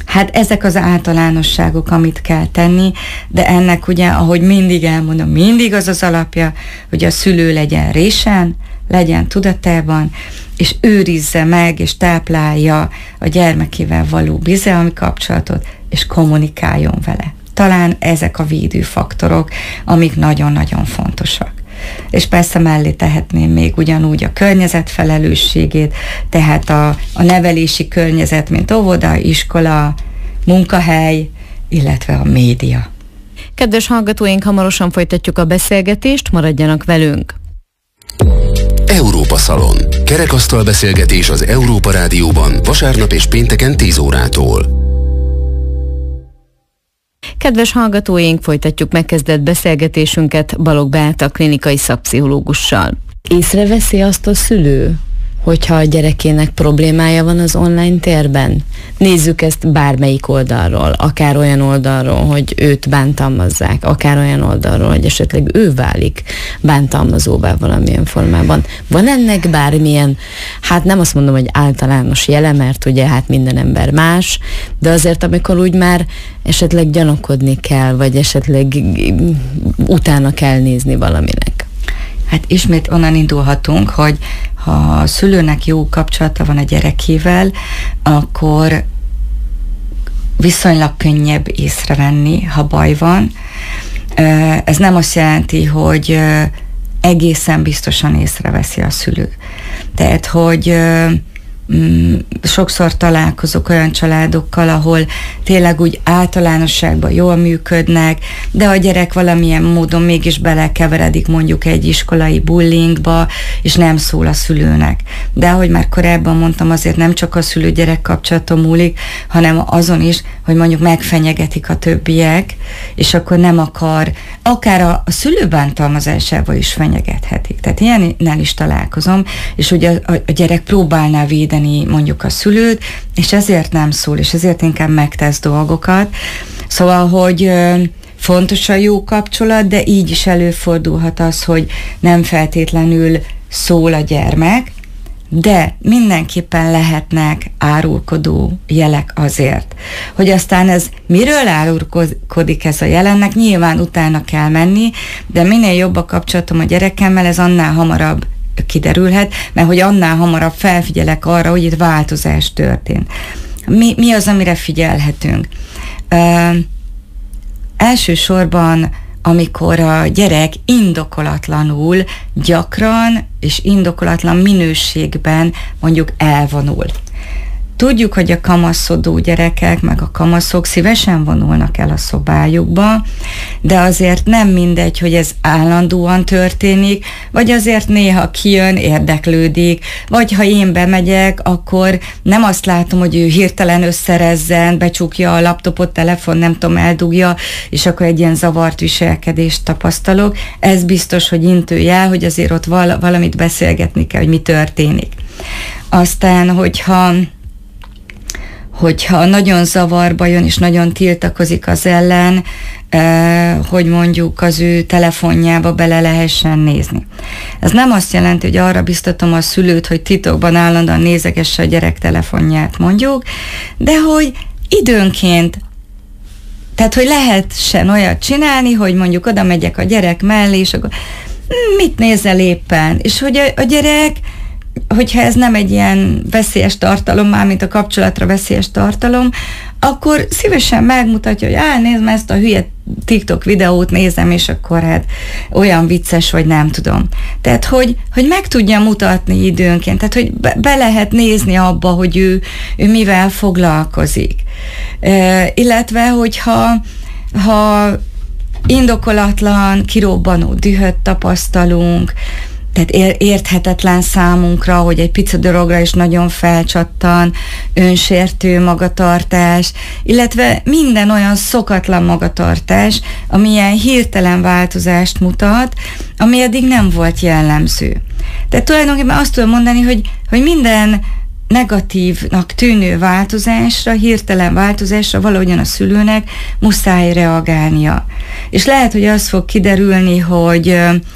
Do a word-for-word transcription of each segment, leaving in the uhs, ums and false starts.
Hát ezek az általánosságok, amit kell tenni, de ennek ugye, ahogy mindig elmondom, mindig az az alapja, hogy a szülő legyen résen, legyen tudatában, és őrizze meg, és táplálja a gyermekével való bizalmi kapcsolatot, és kommunikáljon vele. Talán ezek a védőfaktorok, amik nagyon-nagyon fontosak. És persze mellé tehetném még ugyanúgy a környezet felelősségét, tehát a, a nevelési környezet, mint óvoda, iskola, munkahely, illetve a média. Kedves hallgatóink, hamarosan folytatjuk a beszélgetést, maradjanak velünk! Európa Szalon. Kerekasztal beszélgetés az Európa Rádióban vasárnap és pénteken tíz órától. Kedves hallgatóink, folytatjuk megkezdett beszélgetésünket Balogh Beáta klinikai szakpszichológussal. Észreveszi azt a szülő, hogyha a gyerekének problémája van az online térben? Nézzük ezt bármelyik oldalról, akár olyan oldalról, hogy őt bántalmazzák, akár olyan oldalról, hogy esetleg ő válik bántalmazóvá valamilyen formában. Van ennek bármilyen, hát nem azt mondom, hogy általános jele, mert ugye hát minden ember más, de azért amikor úgy már esetleg gyanakodni kell, vagy esetleg utána kell nézni valaminek. Hát ismét onnan indulhatunk, hogy ha a szülőnek jó kapcsolata van a gyerekével, akkor viszonylag könnyebb észrevenni, ha baj van. Ez nem azt jelenti, hogy egészen biztosan észreveszi a szülő. Tehát, hogy sokszor találkozok olyan családokkal, ahol tényleg úgy általánosságban jól működnek, de a gyerek valamilyen módon mégis belekeveredik mondjuk egy iskolai bullyingba, és nem szól a szülőnek. De ahogy már korábban mondtam, azért nem csak a szülő-gyerek kapcsolaton múlik, hanem azon is, hogy mondjuk megfenyegetik a többiek, és akkor nem akar, akár a, a szülő bántalmazásával is fenyegethetik. Tehát ilyennel is találkozom, és ugye a, a gyerek próbálná védeni mondjuk a szülőt, és ezért nem szól, és ezért inkább megtesz dolgokat. Szóval, hogy fontos a jó kapcsolat, de így is előfordulhat az, hogy nem feltétlenül szól a gyermek, de mindenképpen lehetnek árulkodó jelek azért. Hogy aztán ez miről árulkodik ez a jelennek, nyilván utána kell menni, de minél jobb a kapcsolatom a gyerekemmel, ez annál hamarabb kiderülhet, mert hogy annál hamarabb felfigyelek arra, hogy itt változás történt. Mi, mi az, amire figyelhetünk? Ö, elsősorban, amikor a gyerek indokolatlanul, gyakran és indokolatlan minőségben mondjuk elvonul. Tudjuk, hogy a kamaszodó gyerekek, meg a kamaszok szívesen vonulnak el a szobájukba, de azért nem mindegy, hogy ez állandóan történik, vagy azért néha kijön, érdeklődik, vagy ha én bemegyek, akkor nem azt látom, hogy ő hirtelen összerezzen, becsukja a laptopot, telefon, nem tudom, eldugja, és akkor egy ilyen zavart viselkedést tapasztalok. Ez biztos, hogy intőjel, hogy azért ott val- valamit beszélgetni kell, hogy mi történik. Aztán, hogyha hogyha nagyon zavarba jön, és nagyon tiltakozik az ellen, eh, hogy mondjuk az ő telefonjába bele lehessen nézni. Ez nem azt jelenti, hogy arra biztatom a szülőt, hogy titokban állandóan nézegesse a gyerek telefonját mondjuk, de hogy időnként, tehát hogy lehessen olyat csinálni, hogy mondjuk oda megyek a gyerek mellé, és akkor mit nézel éppen? És hogy a, a gyerek, hogyha ez nem egy ilyen veszélyes tartalom, már mint a kapcsolatra veszélyes tartalom, akkor szívesen megmutatja, hogy á, nézd már ezt a hülye TikTok videót nézem, és akkor hát olyan vicces, vagy nem tudom. Tehát, hogy, hogy meg tudja mutatni időnként, tehát, hogy be, be lehet nézni abba, hogy ő, ő mivel foglalkozik. E, illetve, hogyha ha indokolatlan, kirobbanó dühöt tapasztalunk, tehát érthetetlen számunkra, hogy egy pici dologra is nagyon felcsattan, önsértő magatartás, illetve minden olyan szokatlan magatartás, ami ilyen hirtelen változást mutat, ami eddig nem volt jellemző. Tehát tulajdonképpen azt tudom mondani, hogy, hogy minden negatívnak tűnő változásra, hirtelen változásra valahogyan a szülőnek muszáj reagálnia. És lehet, hogy az fog kiderülni, hogy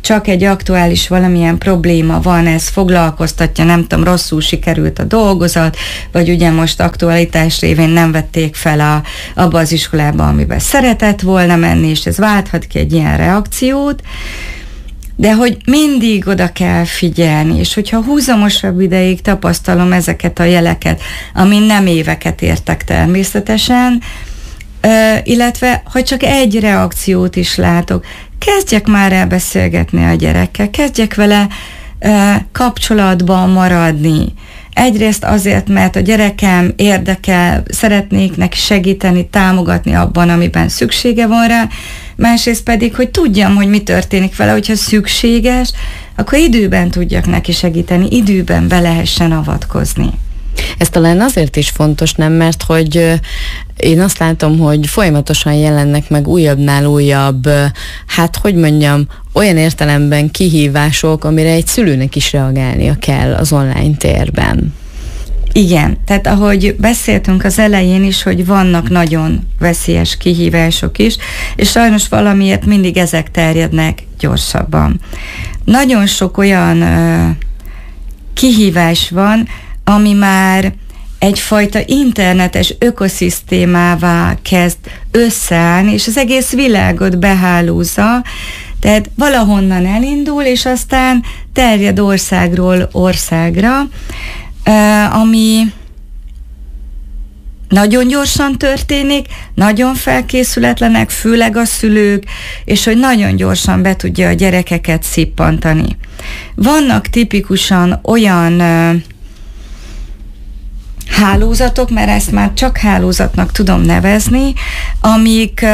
csak egy aktuális valamilyen probléma van, ez foglalkoztatja, nem tudom, rosszul sikerült a dolgozat, vagy ugye most aktualitás révén nem vették fel a, abba az iskolába, amiben szeretett volna menni, és ez válthat ki egy ilyen reakciót, de hogy mindig oda kell figyelni, és hogyha húzamosabb ideig tapasztalom ezeket a jeleket, amin nem éveket értek természetesen, illetve ha csak egy reakciót is látok, kezdjek már el beszélgetni a gyerekkel, kezdjek vele kapcsolatban maradni. Egyrészt azért, mert a gyerekem érdekel, szeretnék neki segíteni, támogatni abban, amiben szüksége van rá, másrészt pedig, hogy tudjam, hogy mi történik vele, hogyha szükséges, akkor időben tudjak neki segíteni, időben be lehessen avatkozni. Ez talán azért is fontos, nem? Mert hogy én azt látom, hogy folyamatosan jelennek meg újabbnál újabb, hát hogy mondjam, olyan értelemben kihívások, amire egy szülőnek is reagálnia kell az online térben. Igen, tehát ahogy beszéltünk az elején is, hogy vannak nagyon veszélyes kihívások is, és sajnos valamiért mindig ezek terjednek gyorsabban. Nagyon sok olyan uh, kihívás van, ami már egyfajta internetes ökoszisztémává kezd összeállni, és az egész világot behálózza, tehát valahonnan elindul, és aztán terjed országról országra, ami nagyon gyorsan történik, nagyon felkészületlenek, főleg a szülők, és hogy nagyon gyorsan be tudja a gyerekeket szippantani. Vannak tipikusan olyan hálózatok, mert ezt már csak hálózatnak tudom nevezni, amik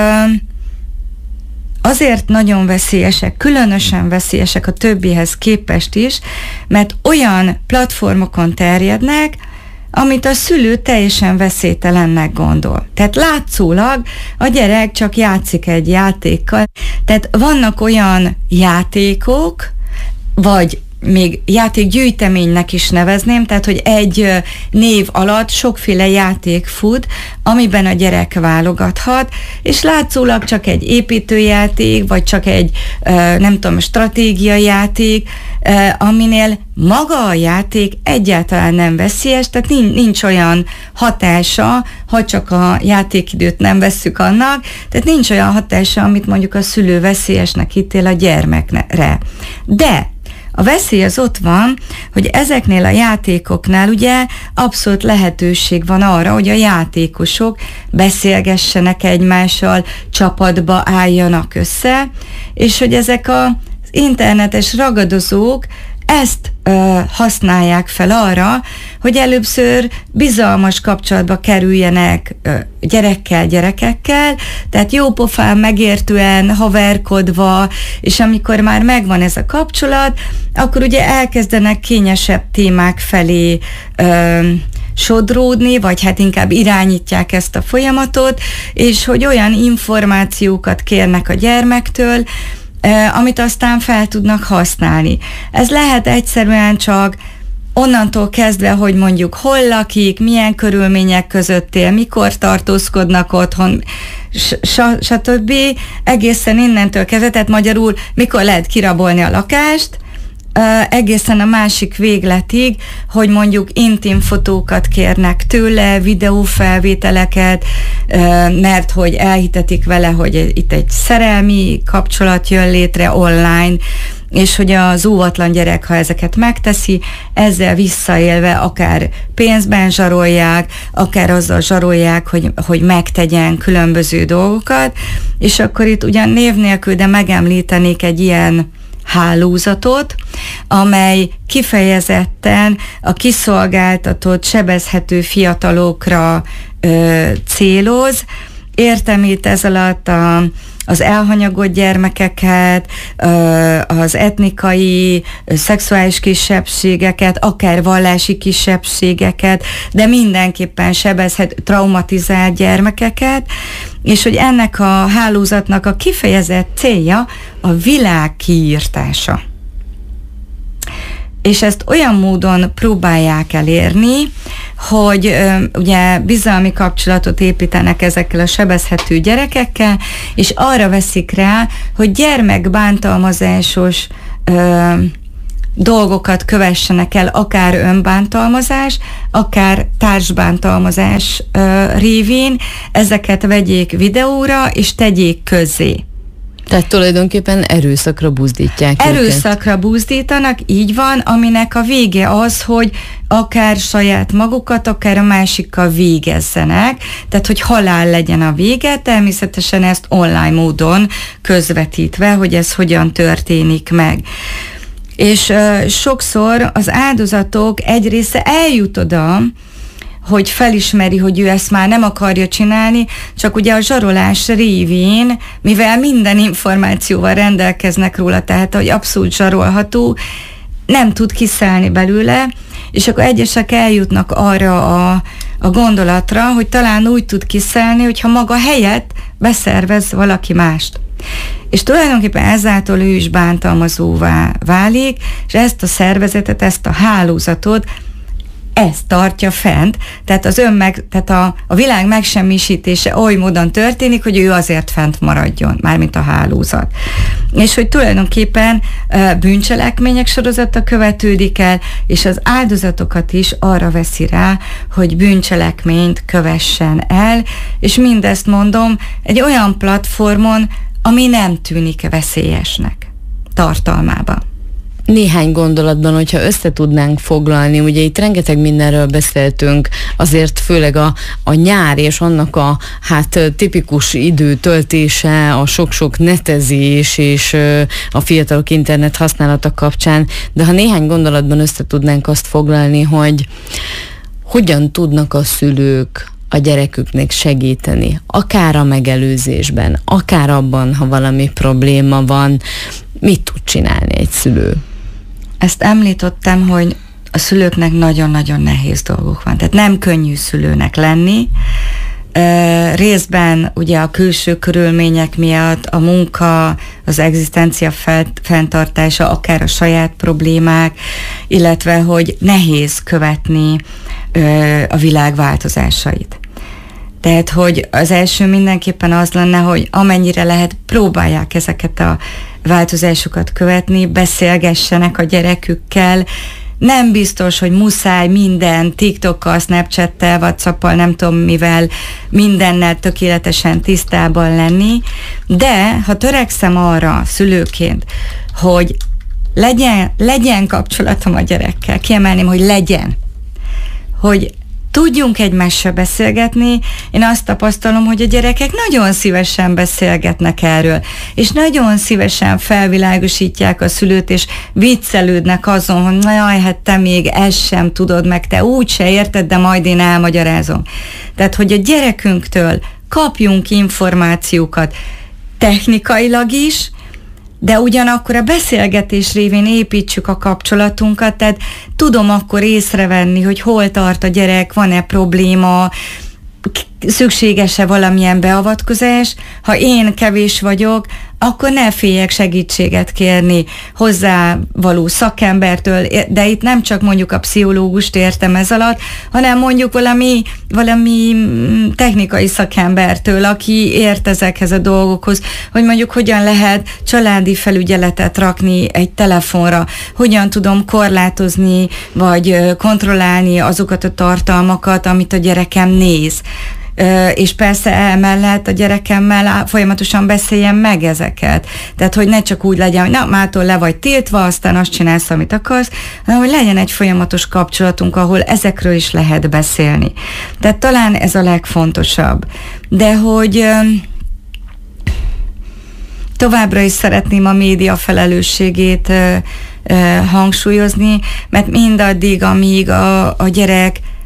azért nagyon veszélyesek, különösen veszélyesek a többihez képest is, mert olyan platformokon terjednek, amit a szülő teljesen veszélytelennek gondol. Tehát látszólag a gyerek csak játszik egy játékkal. Tehát vannak olyan játékok, vagy még játékgyűjteménynek is nevezném, tehát hogy egy név alatt sokféle játék fut, amiben a gyerek válogathat, és látszólag csak egy építőjáték, vagy csak egy nem tudom, stratégiai játék, aminél maga a játék egyáltalán nem veszélyes, tehát nincs, nincs olyan hatása, ha csak a játékidőt nem vesszük annak, tehát nincs olyan hatása, amit mondjuk a szülő veszélyesnek ítél a gyermekre. De a veszély az ott van, hogy ezeknél a játékoknál ugye abszolút lehetőség van arra, hogy a játékosok beszélgessenek egymással, csapatba álljanak össze, és hogy ezek az internetes ragadozók ezt ö, használják fel arra, hogy előbbször bizalmas kapcsolatba kerüljenek ö, gyerekkel, gyerekekkel, tehát jópofán, megértően, haverkodva, és amikor már megvan ez a kapcsolat, akkor ugye elkezdenek kényesebb témák felé ö, sodródni, vagy hát inkább irányítják ezt a folyamatot, és hogy olyan információkat kérnek a gyermektől, amit aztán fel tudnak használni. Ez lehet egyszerűen csak onnantól kezdve, hogy mondjuk hol lakik, milyen körülmények között él, mikor tartózkodnak otthon, stb. Egészen innentől kezdve, tehát magyarul mikor lehet kirabolni a lakást, egészen a másik végletig, hogy mondjuk intim fotókat kérnek tőle, videófelvételeket, mert hogy elhitetik vele, hogy itt egy szerelmi kapcsolat jön létre online, és hogy az óvatlan gyerek, ha ezeket megteszi, ezzel visszaélve akár pénzben zsarolják, akár azzal zsarolják, hogy, hogy megtegyen különböző dolgokat, és akkor itt ugyan név nélkül, de megemlítenék egy ilyen hálózatot, amely kifejezetten a kiszolgáltatott, sebezhető fiatalokra ö, céloz. Értem itt ez alatt a, az elhanyagolt gyermekeket, ö, az etnikai, ö, szexuális kisebbségeket, akár vallási kisebbségeket, de mindenképpen sebezhető, traumatizált gyermekeket, és hogy ennek a hálózatnak a kifejezett célja a világ kiírtása. és ezt olyan módon próbálják elérni, hogy ö, ugye bizalmi kapcsolatot építenek ezekkel a sebezhető gyerekekkel, és arra veszik rá, hogy gyermekbántalmazásos ö, dolgokat kövessenek el, akár önbántalmazás, akár társbántalmazás ö, révén, ezeket vegyék videóra, és tegyék közzé. Tehát tulajdonképpen erőszakra buzdítják Erőszakra őket. buzdítanak, így van, aminek a vége az, hogy akár saját magukat, akár a másikkal végezzenek, tehát hogy halál legyen a vége, természetesen ezt online módon közvetítve, hogy ez hogyan történik meg. És uh, sokszor az áldozatok egy része eljut oda, hogy felismeri, hogy ő ezt már nem akarja csinálni, csak ugye a zsarolás révén, mivel minden információval rendelkeznek róla, tehát hogy abszolút zsarolható, nem tud kiszállni belőle, és akkor egyesek eljutnak arra a, a gondolatra, hogy talán úgy tud kiszállni, hogyha maga helyett beszervez valaki mást. És tulajdonképpen ezáltal ő is bántalmazóvá válik, és ezt a szervezetet, ezt a hálózatot, ezt tartja fent, tehát az önmeg, tehát a, a világ megsemmisítése oly módon történik, hogy ő azért fent maradjon, mármint a hálózat. És hogy tulajdonképpen uh, bűncselekmények sorozata követődik el, és az áldozatokat is arra veszi rá, hogy bűncselekményt kövessen el, és mindezt mondom egy olyan platformon, ami nem tűnik veszélyesnek tartalmában. Néhány gondolatban, hogyha össze tudnánk foglalni, ugye itt rengeteg mindenről beszéltünk, azért főleg a, a nyár és annak a hát tipikus időtöltése, a sok-sok netezés és a fiatalok internet használata kapcsán, de ha néhány gondolatban össze tudnánk azt foglalni, hogy hogyan tudnak a szülők a gyereküknek segíteni, akár a megelőzésben, akár abban, ha valami probléma van, mit tud csinálni egy szülő? Ezt említettem, hogy a szülőknek nagyon-nagyon nehéz dolgok van. Tehát nem könnyű szülőnek lenni. E, részben ugye a külső körülmények miatt, a munka, az egzisztencia fenntartása, akár a saját problémák, illetve hogy nehéz követni e, a világ változásait. Tehát, hogy az első mindenképpen az lenne, hogy amennyire lehet, próbálják ezeket a változásokat követni, beszélgessenek a gyerekükkel. Nem biztos, hogy muszáj minden TikTokkal, Snapchattel, WhatsAppal, nem tudom mivel, mindennel tökéletesen tisztában lenni, de ha törekszem arra szülőként, hogy legyen, legyen kapcsolatom a gyerekkel, kiemelném, hogy legyen, hogy tudjunk egymással beszélgetni. Én azt tapasztalom, hogy a gyerekek nagyon szívesen beszélgetnek erről, és nagyon szívesen felvilágosítják a szülőt, és viccelődnek azon, hogy na jaj, hát te még ezt sem tudod meg, te úgy se érted, de majd én elmagyarázom. Tehát, hogy a gyerekünktől kapjunk információkat technikailag is, de ugyanakkor a beszélgetés révén építsük a kapcsolatunkat, tehát tudom akkor észrevenni, hogy hol tart a gyerek, van-e probléma, szükséges-e valamilyen beavatkozás. Ha én kevés vagyok, akkor ne féljek segítséget kérni hozzá való szakembertől, de itt nem csak mondjuk a pszichológust értem ez alatt, hanem mondjuk valami, valami technikai szakembertől, aki ért ezekhez a dolgokhoz, hogy mondjuk hogyan lehet családi felügyeletet rakni egy telefonra, hogyan tudom korlátozni, vagy kontrollálni azokat a tartalmakat, amit a gyerekem néz. És persze emellett a gyerekemmel folyamatosan beszéljem meg ezeket. Tehát, hogy ne csak úgy legyen, hogy na, mától le vagy tiltva, aztán azt csinálsz, amit akarsz, hanem, hogy legyen egy folyamatos kapcsolatunk, ahol ezekről is lehet beszélni. Tehát talán ez a legfontosabb. De hogy továbbra is szeretném a média felelősségét hangsúlyozni, mert mindaddig, amíg a, a gyerek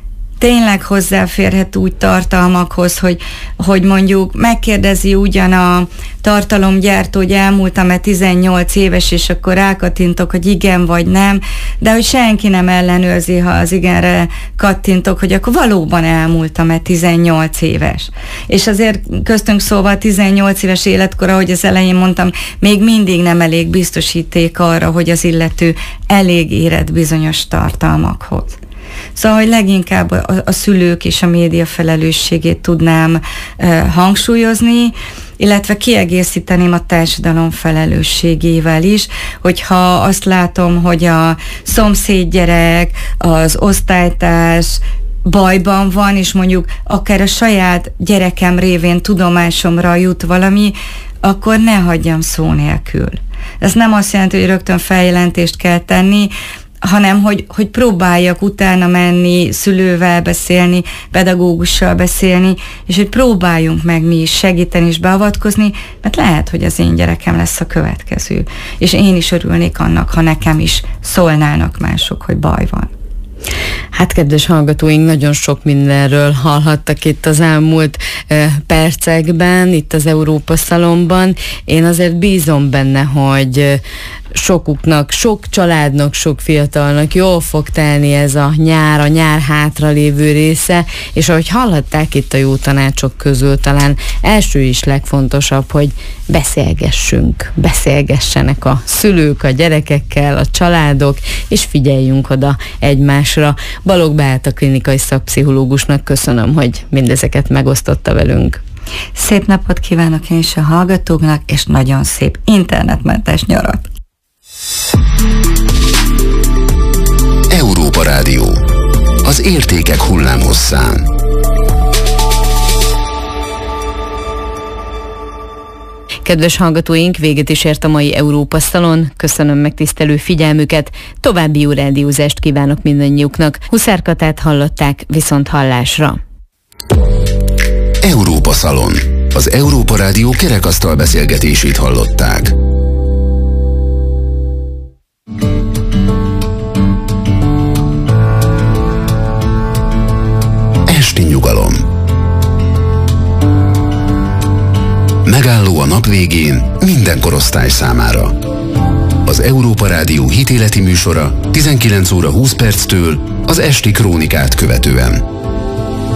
tényleg hozzáférhet úgy tartalmakhoz, hogy, hogy mondjuk megkérdezi ugyan a tartalomgyártó, hogy elmúltam-e tizennyolc éves, és akkor rákattintok, hogy igen vagy nem, de hogy senki nem ellenőrzi, ha az igenre kattintok, hogy akkor valóban elmúltam-e tizennyolc éves. És azért köztünk szóval tizennyolc éves életkor, ahogy az elején mondtam, még mindig nem elég biztosíték arra, hogy az illető elég érett bizonyos tartalmakhoz. Szóval, hogy leginkább a, a szülők és a média felelősségét tudnám e, hangsúlyozni, illetve kiegészíteném a társadalom felelősségével is, hogyha azt látom, hogy a szomszédgyerek, az osztálytárs bajban van, és mondjuk akár a saját gyerekem révén tudomásomra jut valami, akkor ne hagyjam szó nélkül. Ez nem azt jelenti, hogy rögtön feljelentést kell tenni, hanem hogy, hogy próbáljak utána menni, szülővel beszélni, pedagógussal beszélni, és hogy próbáljunk meg mi is segíteni és beavatkozni, mert lehet, hogy az én gyerekem lesz a következő. És én is örülnék annak, ha nekem is szólnának mások, hogy baj van. Hát, kedves hallgatóink, nagyon sok mindenről hallhattak itt az elmúlt eh, percekben, itt az Európa Szalonban. Én azért bízom benne, hogy eh, sokuknak, sok családnak, sok fiatalnak jól fog telni ez a nyár, a nyár hátra lévő része, és ahogy hallhatták itt a jó tanácsok közül, talán első is legfontosabb, hogy beszélgessünk, beszélgessenek a szülők a gyerekekkel, a családok, és figyeljünk oda egymásra. Balogh Beáta klinikai szakpszichológusnak köszönöm, hogy mindezeket megosztotta velünk. Szép napot kívánok én is a hallgatóknak, és nagyon szép internetmentes nyarat! Európa Rádió. Az értékek hullámhosszán. Kedves hallgatóink, véget is ért a mai Európa Szalon. Köszönöm megtisztelő figyelmüket. További jó rádiózást kívánok mindannyiuknak. Huszár Katát hallották, viszont hallásra. Európa Szalon. Az Európa Rádió kerekasztal beszélgetését hallották. Esti nyugalom. Megálló a nap végén minden korosztály számára. Az Európa Rádió hitéleti műsora tizenkilenc óra húsz perctől az esti krónikát követően.